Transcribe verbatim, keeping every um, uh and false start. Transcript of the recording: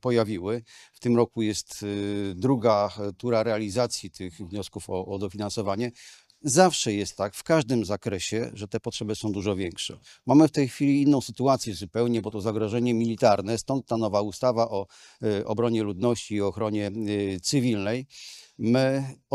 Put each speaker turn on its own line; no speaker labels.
pojawiły. W tym roku jest druga tura realizacji tych wniosków o, o dofinansowanie. Zawsze jest tak, w każdym zakresie, że te potrzeby są dużo większe. Mamy w tej chwili inną sytuację zupełnie, bo to zagrożenie militarne, stąd ta nowa ustawa o obronie ludności i ochronie cywilnej. My